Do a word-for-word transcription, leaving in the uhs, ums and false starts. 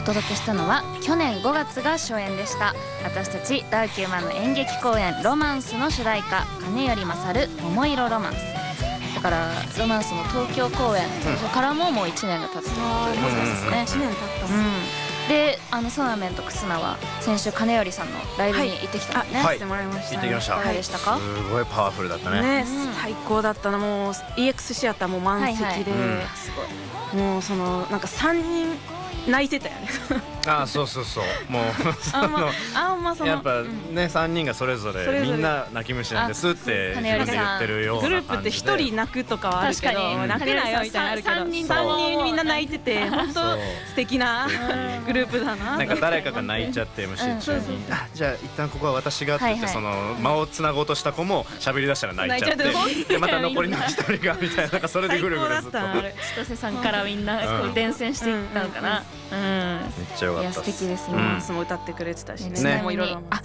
届けしたのは去年ごがつが初演でした。私たちダーキューマンの演劇公演ロマンスの主題歌金より勝る桃色ロマンスだから、ロマンスの東京公演、うん、それからももういちねんが経つということですね。 いちねん経ったもん、 うんで、あのソナメンとクスナは先週金頼さんのライブに行ってきたのね。 はい、してもらいました。 行ってきました。 いかがでしたか？ すごいパワフルだったね。 ね、最高だったな。もう イーエックス シアターも満席で、すごい。もうそのなんかさんにん泣いてたよね。 ああ、そうそうそう。もうあんまあんまそのやっぱねさんにんがそれぞれみんな泣き虫なんですって自分で言ってるような感じで。 グループってひとり泣くとかはあるけど、泣くなよみたいなのあるけど、さんにんみんな泣いてて本当素敵なグループだな。 なんか誰かが泣いちゃって エムシー 中に、あ、じゃあ一旦ここは私がって言ってその間をつなごうとした子も喋り出したら泣いちゃって、でまた残りのひとりがみたいな、なんかそれでぐるぐるずっと千歳さんからみんな伝染していったのかな。 めっちゃ良かった。 素敵ですね。 ロマンスも歌ってくれてたしね。 あ、